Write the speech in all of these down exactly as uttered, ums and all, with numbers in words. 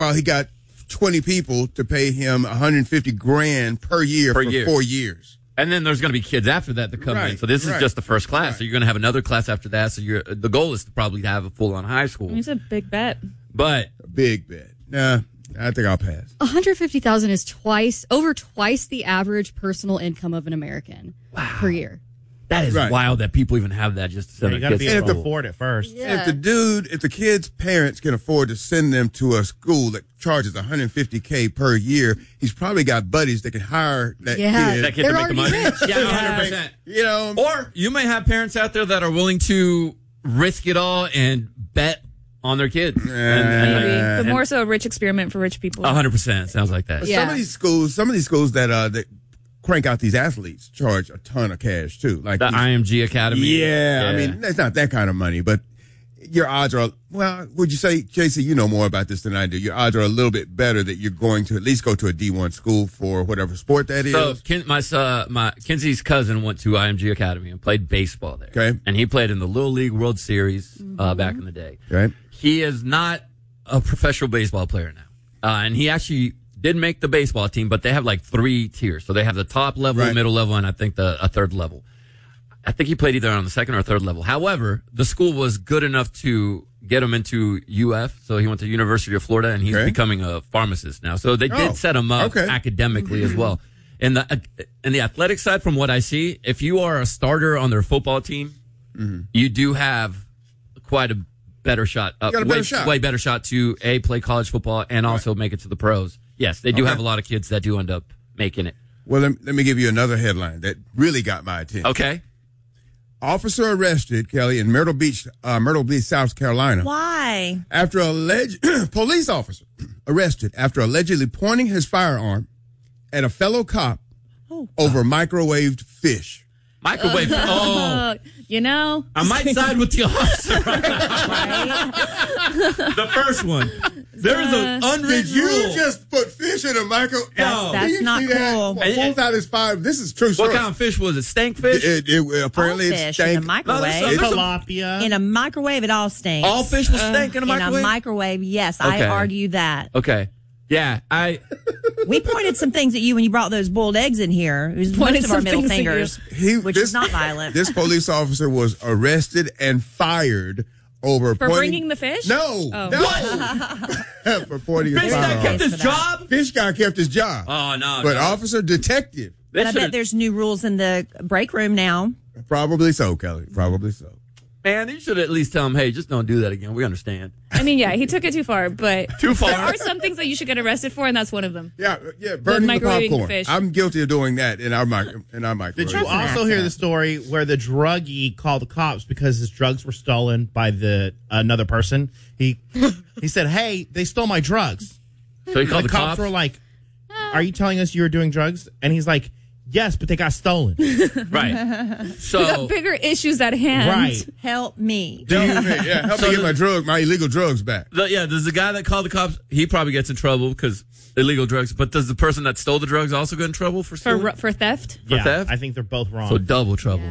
while he got twenty people to pay him one hundred fifty grand per year per for year. four years. And then there's going to be kids after that that come Right, in. So this right, is just the first class. right. So you're going to have another class after that. So you're, the goal is to probably have a full-on high school. It's a big bet. But A big bet. Nah, I think I'll pass. one hundred fifty thousand is twice, over twice the average personal income of an American per year. that is Right. wild that people even have that just to send You their got to kids be to able to school. afford it first. If the dude, if the kid's parents can afford to send them to a school that charges one hundred fifty K per year, he's probably got buddies that can hire that Yeah. kid. That kid They're to make the money. already rich. Yeah, one hundred percent. You know, Or you may have parents out there that are willing to risk it all and bet on their kids. And- and- Maybe. and- But more so a rich experiment for rich people. one hundred percent. Sounds like that. Yeah. some of these schools, some of these schools that uh that crank out these athletes charge a ton of cash too. Like The these- I M G Academy. Yeah, I mean, it's not that kind of money, but your odds are, well, would you say, J C, you know more about this than I do. Your odds are a little bit better that you're going to at least go to a D one school for whatever sport that is. So Ken, my uh, my Kenzie's cousin went to I M G Academy and played baseball there. Okay. And he played in the Little League World Series uh, back in the day. Right. He is not a professional baseball player now. Uh, and he actually did make the baseball team, but they have like three tiers. So they have the top level, Right. middle level, and I think the a third level. I think he played either on the second or third level. However, the school was good enough to get him into U F. So he went to University of Florida, and he's Okay. becoming a pharmacist now. So they Oh, did set him up okay. academically as well. And the and the athletic side, from what I see, if you are a starter on their football team, you do have quite a better shot. Uh, got a way, better shot. way better shot to a play college football and also make it to the pros. Yes, they do Okay. have a lot of kids that do end up making it. Well, let, let me give you another headline that really got my attention. Okay. Officer arrested, Kelly, in Myrtle Beach, uh, Myrtle Beach, South Carolina. Why? After alleged police officer arrested after allegedly pointing his firearm at a fellow cop over microwaved fish. Microwave. oh, Uh, you know, I might side with the officer. the first one. There is an unwritten Did you rule. just put fish in a micro? That's- that's Do you not see that? cool. Well, pulls out his fire. This is true What story. kind of fish was it? Stank fish? It, it, it- apparently all it's fish in a stank. microwave. No, there's some- Tilapia. in a microwave, it all stinks. All fish was stank in a in microwave? a microwave, yes. Okay. I argue that. Okay. Yeah, I. We pointed some things at you when you brought those boiled eggs in here. It was Pointed most of our some middle things at you. fingers, He- which this- is not violent. This police officer was arrested and fired over for pointing, bringing the fish? No, Oh. no, for pointing his Fish guy firearm. kept his for that. job? Fish guy kept his job. Oh, no. but no. officer detective, They But I should've- bet there's new rules in the break room now. probably so, Kelly, probably so. Man, you should at least tell him, hey, just don't do that again. We understand. I mean, yeah, he took it too far, but Too far. there are some things that you should get arrested for, and that's one of them. Yeah, yeah, burning the, microwaving popcorn. fish. I'm guilty of doing that in our micro, in our microwave. Did you That's an also hear accident. the story where the druggie called the cops because his drugs were stolen by the another person? He he said, "Hey, they stole my drugs." So he called the the, cops, cops. were like, "Are you telling us you were doing drugs?" And he's like, "Yes, but they got stolen." Right. We So, got bigger issues at hand. Right. Help me. Do you, yeah, help So me get the- my drug, my illegal drugs back. the, yeah, does the guy that called the cops, he probably gets in trouble because illegal drugs, but does the person that stole the drugs also get in trouble for For stealing? ru- for theft? For yeah, theft? I think they're both wrong. So double trouble.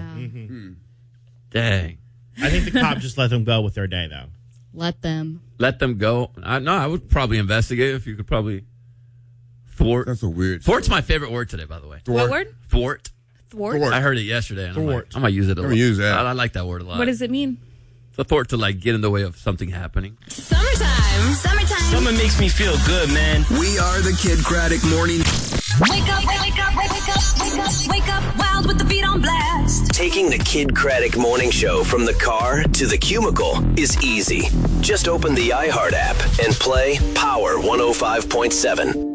Dang. I think the cop just let them go with their day, though. Let them. Let them go. I, no, I would probably investigate if you could probably thwart. That's a weird. Thwart's my favorite word today, by the way. What word? Thwart. Thwart? Thwart. I heard it yesterday. And I'm like, Thwart. I might use it a Never lot. use that. I, I like that word a lot. What does it mean? It's a thwart to like get in the way of something happening. Summertime. Summertime. Summer makes me feel good, man. We are the Kid Craddock Morning. Wake up, wake up, wake up, wake up, wake up, wild with the beat on blast. Taking the Kid Craddock Morning Show from the car to the cubicle is easy. Just open the iHeart app and play Power one oh five point seven.